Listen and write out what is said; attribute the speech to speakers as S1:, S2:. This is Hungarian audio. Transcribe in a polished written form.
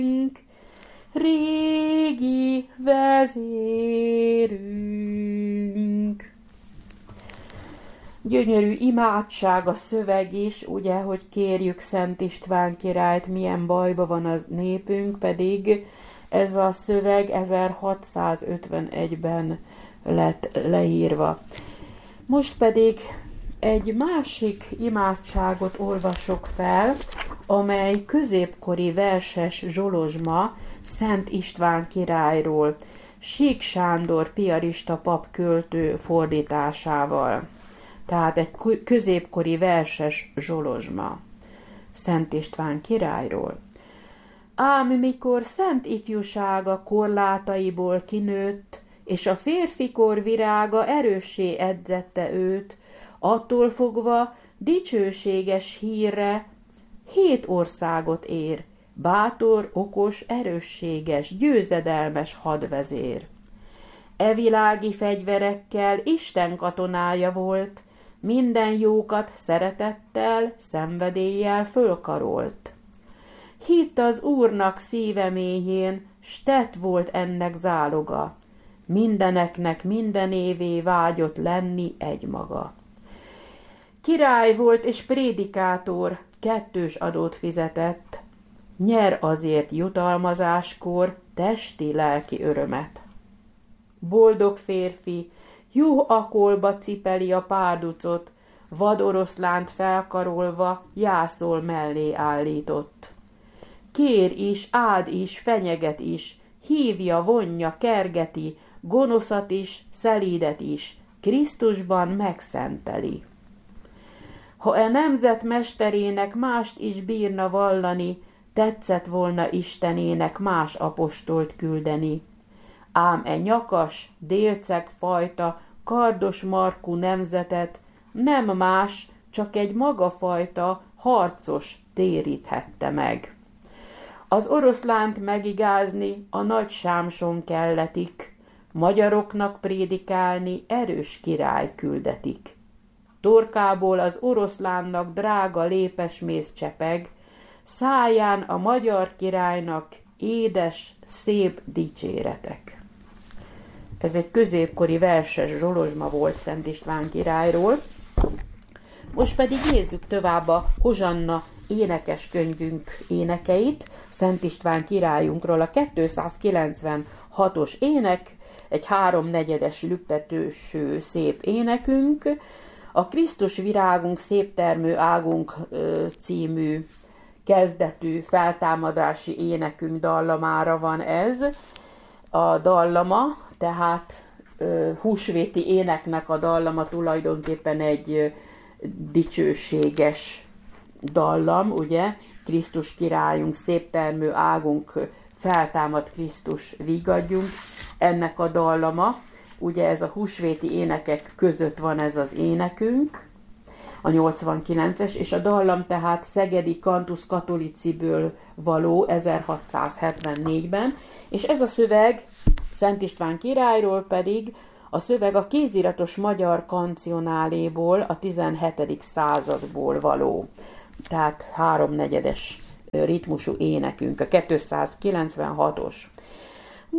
S1: régi vezérünk. Gyönyörű imádság a szöveg is, ugye, hogy kérjük Szent István királyt, milyen bajba van az népünk, pedig ez a szöveg 1651-ben lett leírva. Most pedig egy másik imádságot olvasok fel, amely középkori verses zsolozsma Szent István királyról, Sík Sándor piarista pap költő fordításával. Tehát egy középkori verses zsolozsma Szent István királyról. Ám mikor szent ifjúsága korlátaiból kinőtt, és a férfikor virága erőssé edzette őt, attól fogva dicsőséges hírre 7 országot ér, bátor, okos, erősséges, győzedelmes hadvezér. E világi fegyverekkel Isten katonája volt, minden jókat szeretettel, szenvedéllyel fölkarolt. Hitt az Úrnak szíve mélyén, s tett volt ennek záloga, mindeneknek mindenévé vágyott lenni egymaga. Király volt és prédikátor, 2 adót fizetett, nyer azért jutalmazáskor testi-lelki örömet. Boldog férfi, jó akolba cipeli a párducot, vadoroszlánt felkarolva jászol mellé állított. Kér is, áld is, fenyeget is, hívja, vonja, kergeti, gonoszat is, szelídet is, Krisztusban megszenteli. Ha e nemzet mesterének mást is bírna vallani, tetszett volna Istenének más apostolt küldeni. Ám e nyakas, délceg fajta, kardos markú nemzetet nem más, csak egy magafajta, harcos téríthette meg. Az oroszlánt megigázni a nagy Sámson kelletik, magyaroknak prédikálni erős király küldetik. Torkából az oroszlánnak drága lépesmész csepeg, száján a magyar királynak édes, szép dicséretek. Ez egy középkori verses zsolozsma volt Szent István királyról. Most pedig nézzük tovább a Hozsanna énekeskönyvünk énekeit, Szent István királyunkról. A 296-os ének, egy 3/4-es lüktetős szép énekünk, a Krisztus virágunk, szép termő águnk című kezdetű feltámadási énekünk dallamára van ez. A dallama, tehát húsvéti éneknek a dallama tulajdonképpen egy dicsőséges dallam, ugye? Krisztus királyunk, szép termő águnk, feltámad Krisztus, vigadjunk. Ennek a dallama, ugye ez a húsvéti énekek között van ez az énekünk, a 89-es, és a dallam tehát Szegedi Cantus Catholiciből való 1674-ben, és ez a szöveg Szent István királyról pedig a szöveg a kéziratos magyar kancionáléból, a 17. századból való, tehát 3/4-es ritmusú énekünk, a 296-os.